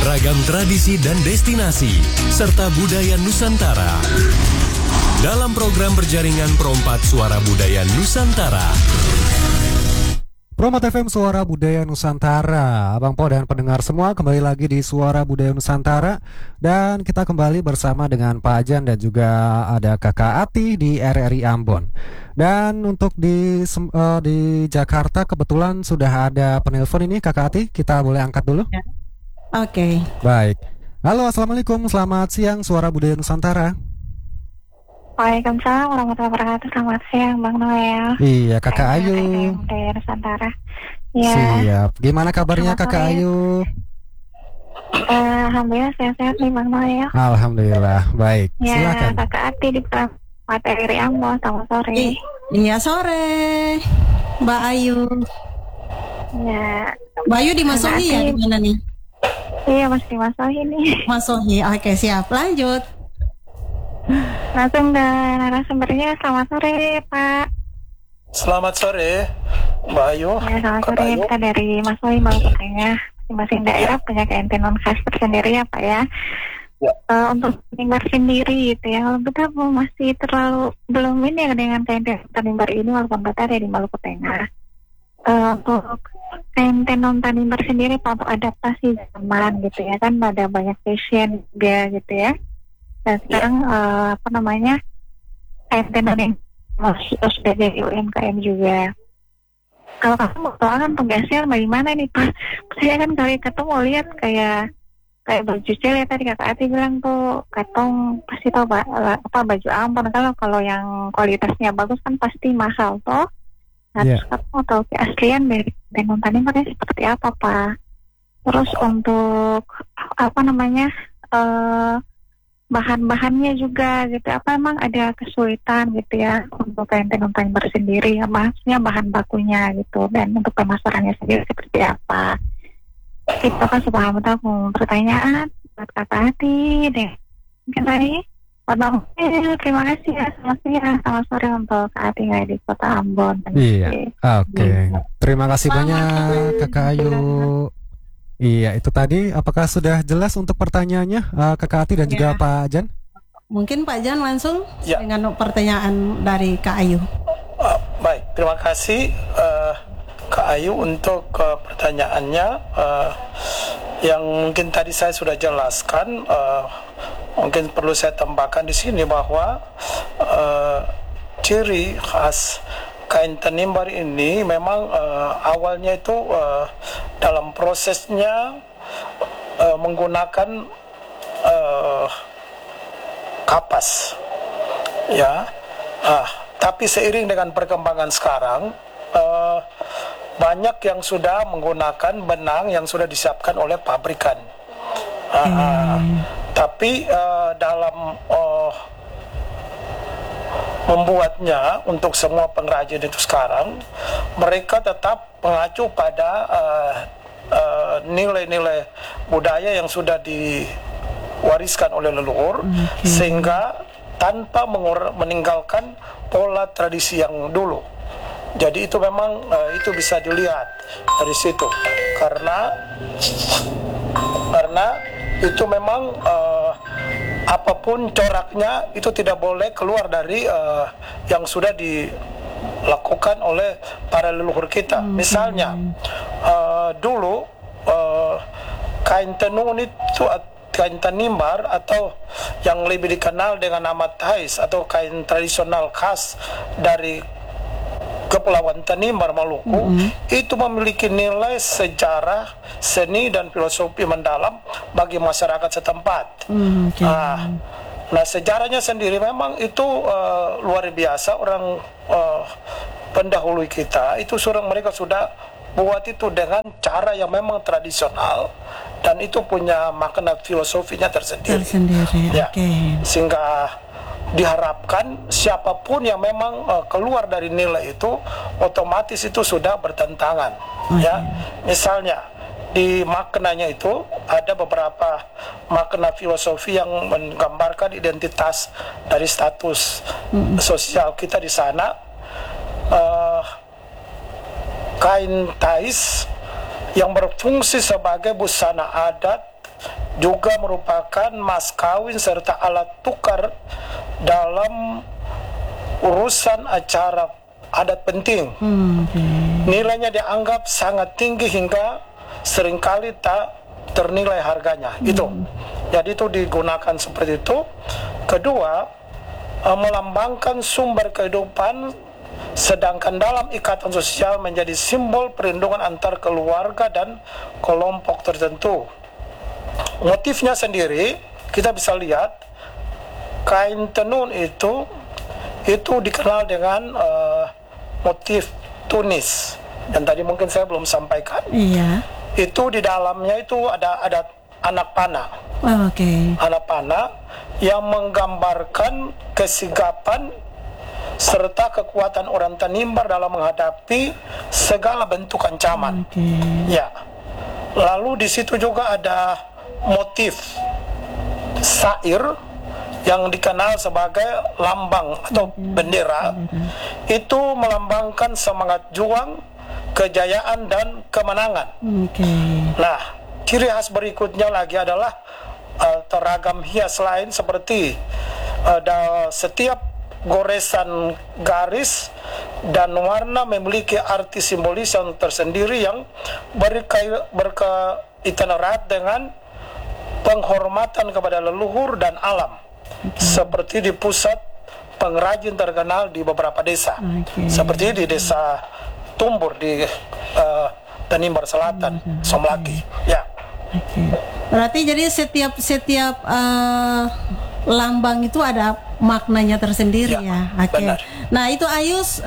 beragam tradisi dan destinasi, serta budaya Nusantara. Dalam program berjaringan Pro4 Suara Budaya Nusantara. Pro4 FM Suara Budaya Nusantara. Abang Po dan pendengar semua, kembali lagi di Suara Budaya Nusantara. Dan kita kembali bersama dengan Pak Ajan dan juga ada Kakak Ati di RRI Ambon. Dan untuk di Jakarta kebetulan sudah ada penelpon ini, Kakak Ati, kita boleh angkat dulu? Ya. Oke. Baik. Halo, Assalamualaikum, selamat siang Suara Budaya Nusantara. Waalaikumsalam warahmatullahi wabarakatuh. Selamat siang Bang Noel. Iya, Kakak Ayu. Budaya Nusantara. Ya. Siap. Gimana kabarnya Kakak Ayu? Alhamdulillah sehat-sehat nih Bang Noel. Alhamdulillah, baik. Ya, Silakan. Kakak Ati di materi Ambon. Selamat sore. Iya sore, Mbak Ayu. Ya. Mbak Ayu di Masohi ya, di mana nih? Iya, masih Masohi nih. Masohi. Oke, siap. Lanjut. Langsung ke narasumbernya. Selamat sore Pak. Selamat sore Mbak Ayu. Ya, selamat sore. Kita dari Masohi Maluku Tengah. Masing-masing daerah punya keentian khas tersendiri ya Pak ya. Ya. Untuk Tanimbar sendiri gitu ya, kalau kita masih terlalu belum ini ya dengan keentian Tanimbar ini, walaupun kita ada di Maluku Tengah. Untuk keentian Tanimbar sendiri Pak, untuk adaptasi zaman gitu ya, kan ada banyak fashion dia gitu ya. Dan sekarang keentian yang sudah jadi UMKM juga. Kalau kamu mau kan tugasnya bagaimana nih Pak? Saya kan kali ketemu lihat kayak baju cewek tadi Kakak Ati bilang tuh katong pasti tahu baju Ambon, kalau yang kualitasnya bagus kan pasti mahal toh. Nah, terus aku mau tahu keaslian dari Tenun Tanimbarnya seperti apa Pak? Terus untuk bahan-bahannya juga gitu, apa emang ada kesulitan gitu ya untuk kain Tenun Tanimbar sendiri, maksudnya bahan bakunya gitu, dan untuk pemasarannya sendiri seperti apa? Kita kan sebelum pertanyaan buat Kakak Ati deh. Mungkin tadi Bang terima kasih ya, selamat sore untuk Kak Ati di Kota Ambon. Iya, oke. Terima kasih banyak Kakak Ayu. Iya, itu tadi. Apakah sudah jelas untuk pertanyaannya Kakak Ati dan juga Pak Jan? Mungkin Pak Jan langsung dengan pertanyaan dari Kak Ayu. Baik, terima kasih Kak Ayu untuk pertanyaannya. Yang mungkin tadi saya sudah jelaskan, mungkin perlu saya tambahkan di sini bahwa ciri khas kain Tanimbar ini memang awalnya itu dalam prosesnya menggunakan kapas, ya. Tapi seiring dengan perkembangan sekarang, banyak yang sudah menggunakan benang yang sudah disiapkan oleh pabrikan. Tapi dalam membuatnya untuk semua pengrajin itu sekarang, mereka tetap mengacu pada nilai-nilai budaya yang sudah diwariskan oleh leluhur, sehingga tanpa meninggalkan pola tradisi yang dulu. Jadi itu memang itu bisa dilihat dari situ, karena itu memang apapun coraknya itu tidak boleh keluar dari yang sudah dilakukan oleh para leluhur kita. Misalnya dulu kain tenun itu, kain Tanimbar atau yang lebih dikenal dengan nama tais atau kain tradisional khas dari Kepulauan Tanimbar Maluku, itu memiliki nilai sejarah, seni dan filosofi mendalam bagi masyarakat setempat. Nah, sejarahnya sendiri memang itu luar biasa. Orang pendahulu kita itu mereka sudah buat itu dengan cara yang memang tradisional, dan itu punya makna filosofinya tersendiri. Ya, sehingga diharapkan siapapun yang memang keluar dari nilai itu otomatis itu sudah bertentangan. Ya, misalnya di maknanya itu ada beberapa makna filosofi yang menggambarkan identitas dari status sosial kita di sana. Kain tais yang berfungsi sebagai busana adat juga merupakan mas kawin serta alat tukar dalam urusan acara adat penting. Nilainya dianggap sangat tinggi hingga seringkali tak ternilai harganya. Itu. Jadi itu digunakan seperti itu. Kedua, melambangkan sumber kehidupan, sedangkan dalam ikatan sosial menjadi simbol perlindungan antar keluarga dan kelompok tertentu. Motifnya sendiri kita bisa lihat kain tenun itu dikenal dengan motif tunis, dan tadi mungkin saya belum sampaikan. Iya. Itu di dalamnya itu ada anak panah. Anak panah yang menggambarkan kesigapan serta kekuatan orang Tanimbar dalam menghadapi segala bentuk ancaman. Ya. Lalu di situ juga ada motif sair yang dikenal sebagai lambang atau bendera. Itu melambangkan semangat juang, kejayaan dan kemenangan. Nah, ciri khas berikutnya lagi adalah teragam hias lain seperti setiap goresan garis dan warna memiliki arti simbolis yang tersendiri yang berkaitan erat dengan penghormatan kepada leluhur dan alam. Seperti di pusat pengrajin terkenal di beberapa desa, seperti di desa Tumbur di Tanimbar Selatan, Somlaki. Ya. Berarti jadi setiap lambang itu ada maknanya tersendiri ya. Benar. Nah itu Ayus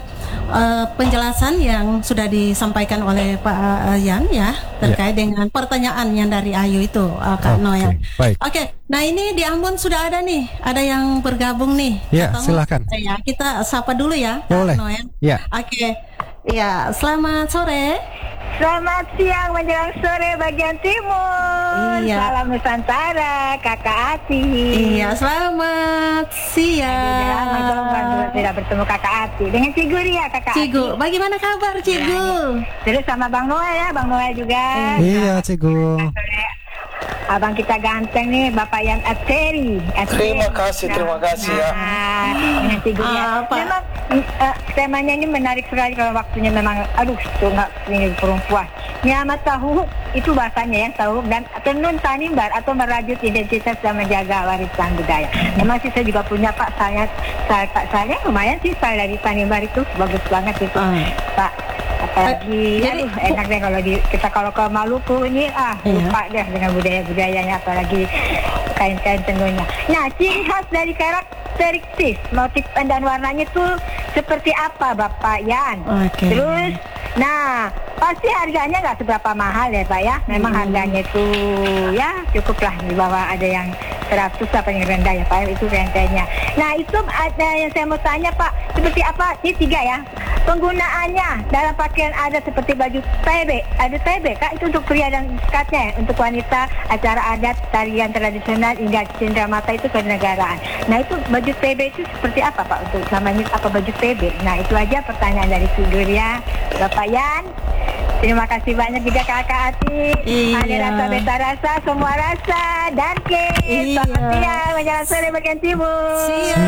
penjelasan yang sudah disampaikan oleh Pak Yan ya terkait dengan pertanyaan yang dari Ayu itu Kak Noel. Oke. Nah ini di Ambon sudah ada nih, ada yang bergabung nih. Ya, silakan. Ya, kita sapa dulu ya. Boleh. Kak Noel. Ya. Oke. Ya, selamat sore. Selamat siang menjelang sore bagian timur. Iya. Salam Nusantara, Kakak Ati. Iya, selamat siang. Lama tidak bertemu Kakak Ati. Dengan Cigu ya Kakak Cigu, Ati. bagaimana kabar Cigu? Terus sama Bang Noel ya, Bang Noel juga. Iya, Cigu. Abang kita ganteng nih, Bapak Yan Ateri. Terima kasih ya. Dengan Cigu ya. Memang temanya ini menarik sekali kalau waktunya memang, itu nggak ini perempuan. Nyamat tahu itu bahasanya ya, tahu dan tenun Tanimbar atau merajut identitas dan menjaga warisan budaya. Memang sih saya juga punya Pak, saya lumayan sih saya dari Tanimbar itu bagus banget itu Pak. Apalagi enak deh kalau ke Maluku ini lupa deh dengan budaya-budayanya, apalagi kain-kain tenunnya. Nah, ciri khas dari karakteristik motif dan warnanya itu seperti apa Bapak Yan? Terus nah, pasti harganya nggak seberapa mahal ya Pak ya. Memang harganya itu ya cukuplah, di bawah ada yang 100 apa yang rendah ya Pak, itu rentenya. Nah itu ada yang saya mau tanya Pak, seperti apa, ini 3 ya, penggunaannya dalam pakaian ada seperti baju TB, ada TB Kak, itu untuk pria dan sekatnya, untuk wanita acara adat, tarian tradisional hingga cenderamata itu kenegaraan. Nah itu baju TB itu seperti apa Pak, untuk namanya apa baju TB? Nah itu aja pertanyaan dari figur ya Bapak Yan. Terima kasih banyak juga Kakak Ati. Ada rasa beta rasa, semua rasa dan selamat siang menjelang sore bagian timur.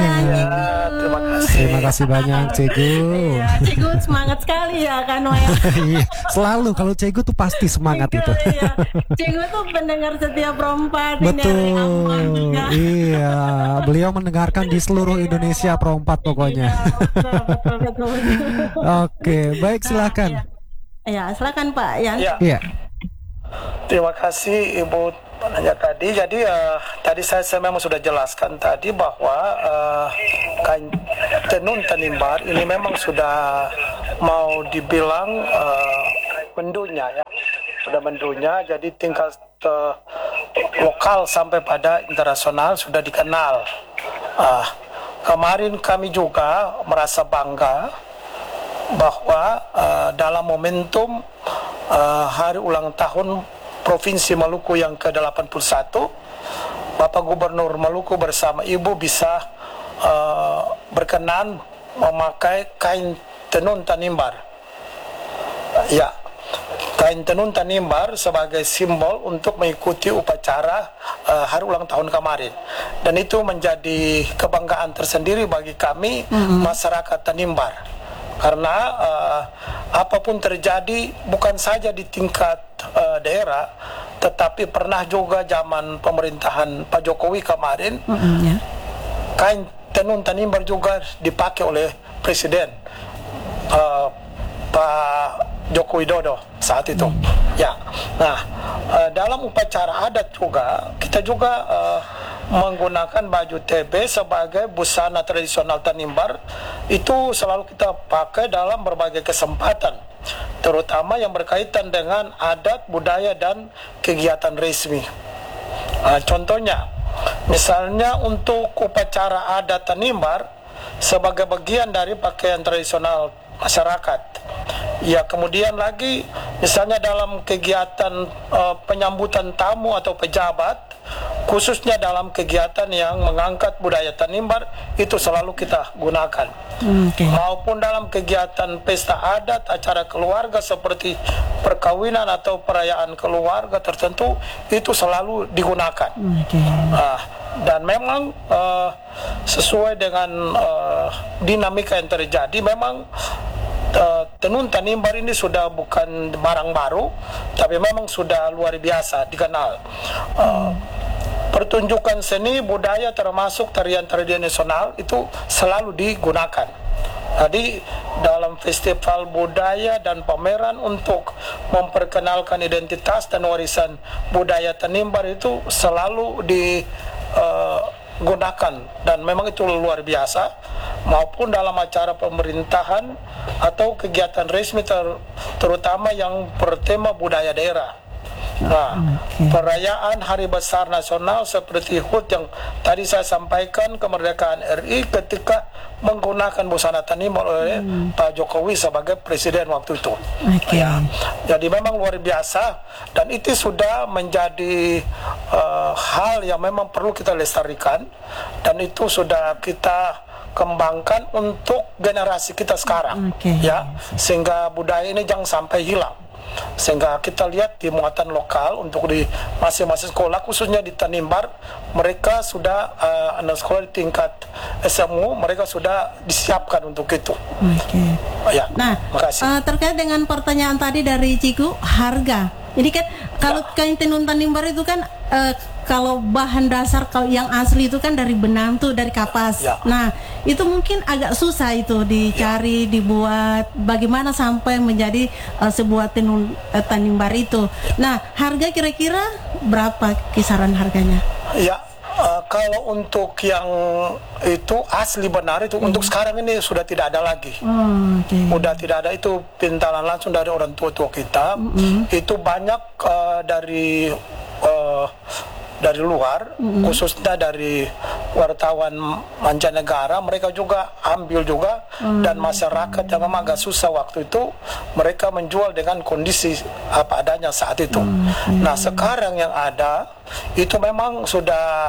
Terima kasih banyak Cigu. Cigu semangat sekali ya Kak Noel. Selalu kalau Cigu tuh pasti semangat itu. Cigu tuh pendengar setiap Pro4. Betul. Iya, beliau mendengarkan di seluruh Indonesia Pro4 pokoknya. Betul. Oke, baik silakan. Ya, silakan Pak Yan. Iya. Terima kasih Ibu penanya tadi. Jadi tadi saya memang sudah jelaskan tadi bahwa kain tenun Tanimbar ini memang sudah mau dibilang mendunia ya. Sudah mendunia, jadi tingkat lokal sampai pada internasional sudah dikenal. Kemarin kami juga merasa bangga bahwa dalam momentum hari ulang tahun Provinsi Maluku yang ke-81, Bapak Gubernur Maluku bersama Ibu bisa berkenan memakai kain tenun Tanimbar. Ya, kain tenun tanimbar sebagai simbol untuk mengikuti upacara hari ulang tahun kemarin, dan itu menjadi kebanggaan tersendiri bagi kami masyarakat Tanimbar, karena apapun terjadi bukan saja di tingkat daerah, tetapi pernah juga zaman pemerintahan Pak Jokowi kemarin kain tenun tanimbar juga dipakai oleh Presiden Pak Joko Widodo saat itu. Ya, nah dalam upacara adat juga kita juga menggunakan baju TB sebagai busana tradisional Tanimbar. Itu selalu kita pakai dalam berbagai kesempatan, terutama yang berkaitan dengan adat, budaya, dan kegiatan resmi. Contohnya, misalnya untuk upacara adat Tanimbar sebagai bagian dari pakaian tradisional masyarakat. Ya, kemudian lagi misalnya dalam kegiatan penyambutan tamu atau pejabat, khususnya dalam kegiatan yang mengangkat budaya Tanimbar, itu selalu kita gunakan. Maupun dalam kegiatan pesta adat, acara keluarga seperti perkawinan atau perayaan keluarga tertentu, itu selalu digunakan. Dan memang sesuai dengan dinamika yang terjadi, memang tenun Tanimbar ini sudah bukan barang baru, tapi memang sudah luar biasa dikenal. Pertunjukan seni budaya termasuk tarian tradisional itu selalu digunakan. Jadi dalam festival budaya dan pameran untuk memperkenalkan identitas dan warisan budaya Tanimbar itu selalu digunakan, dan memang itu luar biasa. Maupun dalam acara pemerintahan atau kegiatan resmi terutama yang bertema budaya daerah. Nah, perayaan hari besar nasional seperti HUT yang tadi saya sampaikan, kemerdekaan RI, ketika menggunakan busana Tanimbar oleh Pak Jokowi sebagai presiden waktu itu. Ya, jadi memang luar biasa, dan itu sudah menjadi hal yang memang perlu kita lestarikan, dan itu sudah kita kembangkan untuk generasi kita sekarang, ya, sehingga budaya ini jangan sampai hilang. Sehingga kita lihat di muatan lokal untuk di masing-masing sekolah, khususnya di Tanimbar, mereka sudah anak sekolah di tingkat SMU, mereka sudah disiapkan untuk itu. Ya, nah, terkait dengan pertanyaan tadi dari Ciku, harga. Jadi kan kalau kain tenun Tanimbar itu kan kalau bahan dasar yang asli itu kan dari benang tuh, dari kapas. Nah, itu mungkin agak susah itu dicari, dibuat bagaimana sampai menjadi sebuah tenun Tanimbar itu. Nah, harga kira-kira berapa kisaran harganya? Ya, kalau untuk yang itu asli benar itu untuk sekarang ini sudah tidak ada lagi. Sudah tidak ada, itu pintalan langsung dari orang tua-tua kita. Itu banyak dari luar, khususnya dari wartawan mancanegara, mereka juga ambil juga, dan masyarakat yang memang agak susah waktu itu, mereka menjual dengan kondisi apa adanya saat itu. Nah, sekarang yang ada itu memang sudah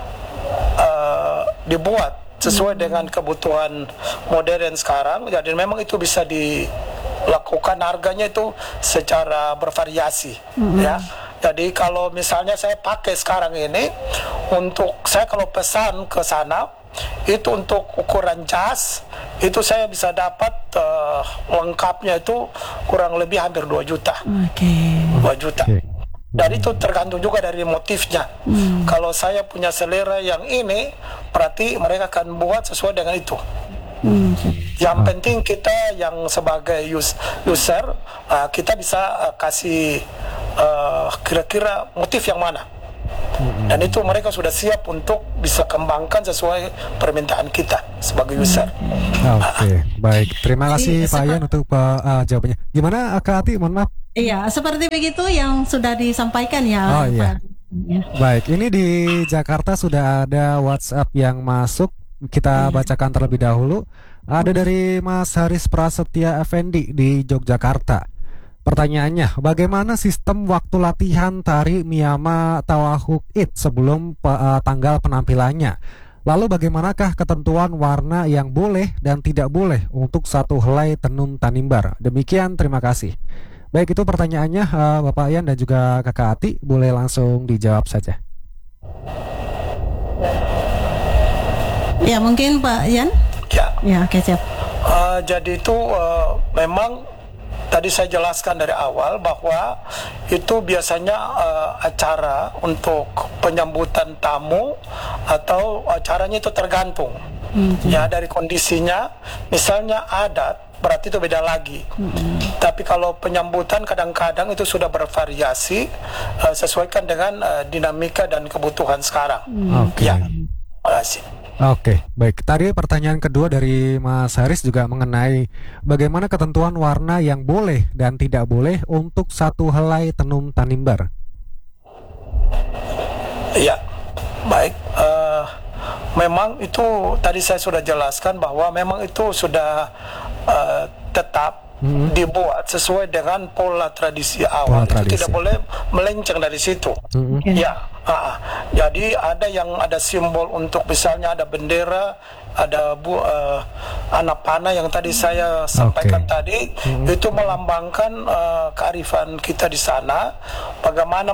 dibuat sesuai dengan kebutuhan modern sekarang, jadi memang itu bisa dilakukan, harganya itu secara bervariasi, ya. Jadi kalau misalnya saya pakai sekarang ini, untuk saya kalau pesan ke sana, itu untuk ukuran jas, itu saya bisa dapat lengkapnya itu kurang lebih hampir 2 juta. 2 juta. Dan itu tergantung juga dari motifnya. Kalau saya punya selera yang ini, berarti mereka akan buat sesuai dengan itu. Yang penting kita yang sebagai user, kita bisa kasih kira-kira motif yang mana, dan itu mereka sudah siap untuk bisa kembangkan sesuai permintaan kita sebagai user. Baik, terima kasih Pak Yan untuk jawabannya. Gimana Kak Ati, mohon maaf? Iya, seperti begitu yang sudah disampaikan ya. Baik, ini di Jakarta sudah ada WhatsApp yang masuk. Kita bacakan terlebih dahulu. Ada dari Mas Haris Prasetya Effendi di Yogyakarta. Pertanyaannya, bagaimana sistem waktu latihan tari Miyama Tawahuk It sebelum tanggal penampilannya? Lalu bagaimanakah ketentuan warna yang boleh dan tidak boleh untuk satu helai tenun Tanimbar? Demikian, terima kasih. Baik, itu pertanyaannya Bapak Yan dan juga Kakak Ati, boleh langsung dijawab saja. Ya, mungkin Pak Yan. Ya, oke, siap. Jadi itu memang tadi saya jelaskan dari awal bahwa itu biasanya acara untuk penyambutan tamu atau acaranya itu tergantung ya dari kondisinya. Misalnya adat berarti itu beda lagi. Tapi kalau penyambutan kadang-kadang itu sudah bervariasi sesuaikan dengan dinamika dan kebutuhan sekarang. Oke. Ya, terima kasih. Oke, baik. Tadi pertanyaan kedua dari Mas Haris juga mengenai bagaimana ketentuan warna yang boleh dan tidak boleh untuk satu helai tenun Tanimbar. Iya, baik. Memang itu tadi saya sudah jelaskan bahwa memang itu sudah tetap dibuat sesuai dengan pola tradisi awal. Itu tidak boleh melenceng dari situ. Ya, jadi ada simbol untuk misalnya ada bendera, ada anak panah yang tadi saya sampaikan tadi, itu melambangkan kearifan kita di sana, bagaimana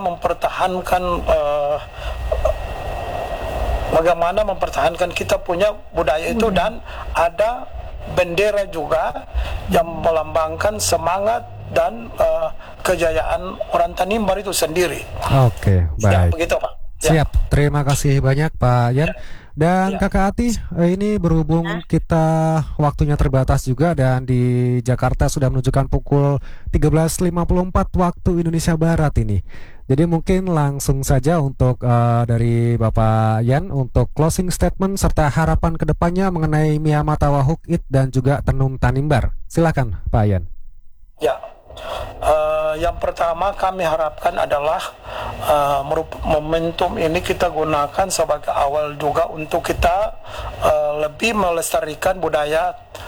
mempertahankan kita punya budaya itu, dan ada bendera juga yang melambangkan semangat dan kejayaan orang Tanimbar itu sendiri. Oke, baik. Ya, begitu Pak. Siap, terima kasih banyak Pak Yan. Dan Kakak Ati, ini berhubung kita waktunya terbatas juga dan di Jakarta sudah menunjukkan pukul 13.54 waktu Indonesia Barat ini. Jadi mungkin langsung saja untuk dari Bapak Yan untuk closing statement serta harapan kedepannya mengenai Miyamata Wahuk It dan juga Tenun Tanimbar. Silakan Pak Yan. Ya, yang pertama kami harapkan adalah momentum ini kita gunakan sebagai awal juga untuk kita lebih melestarikan budaya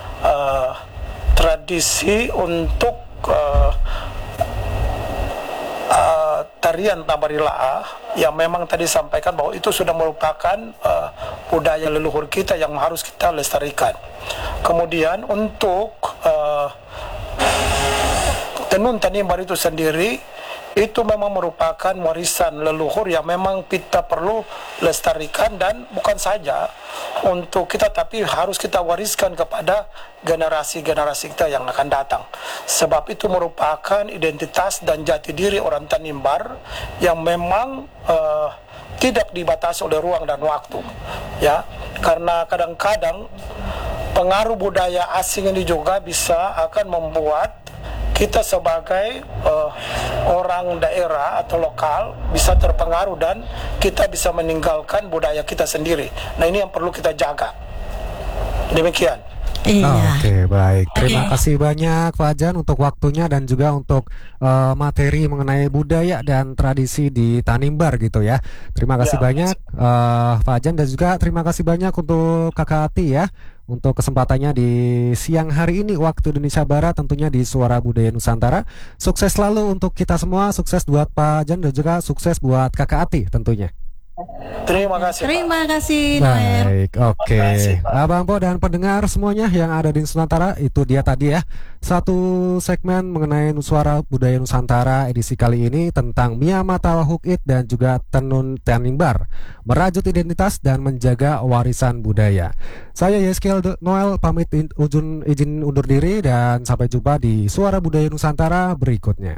tradisi untuk tarian Tabarila'a yang memang tadi sampaikan bahwa itu sudah merupakan budaya leluhur kita yang harus kita lestarikan. Kemudian untuk tenun Tanimbar itu sendiri itu memang merupakan warisan leluhur yang memang kita perlu lestarikan, dan bukan saja untuk kita tapi harus kita wariskan kepada generasi-generasi kita yang akan datang, sebab itu merupakan identitas dan jati diri orang Tanimbar yang memang tidak dibatasi oleh ruang dan waktu, ya, karena kadang-kadang pengaruh budaya asing ini juga bisa akan membuat kita sebagai orang daerah atau lokal bisa terpengaruh dan kita bisa meninggalkan budaya kita sendiri. Nah, ini yang perlu kita jaga. Demikian. Oke, baik. Terima kasih banyak Pak Jan untuk waktunya dan juga untuk materi mengenai budaya dan tradisi di Tanimbar gitu ya. Terima kasih banyak Pak Jan, dan juga terima kasih banyak untuk Kakak Ati ya untuk kesempatannya di siang hari ini waktu Indonesia Barat, tentunya di Suara Budaya Nusantara. Sukses selalu untuk kita semua, sukses buat Pak Jan dan juga sukses buat Kakak Ati tentunya. Terima kasih. Terima kasih. Baik, oke. Abang Po dan pendengar semuanya yang ada di Nusantara, itu dia tadi ya satu segmen mengenai Suara Budaya Nusantara edisi kali ini tentang Miyamata Wahuk It dan juga Tenun Tanimbar, merajut identitas dan menjaga warisan budaya. Saya Yeskel Noel pamit izin undur diri dan sampai jumpa di Suara Budaya Nusantara berikutnya.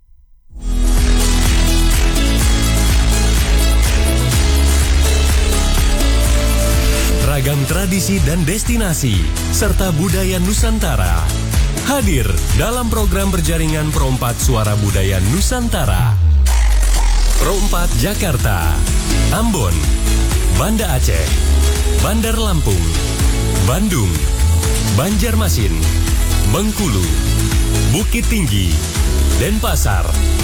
Ragam tradisi dan destinasi serta budaya Nusantara hadir dalam program berjaringan Pro4 Suara Budaya Nusantara. Pro4 Jakarta, Ambon, Banda Aceh, Bandar Lampung, Bandung, Banjarmasin, Bengkulu, Bukit Tinggi, Denpasar,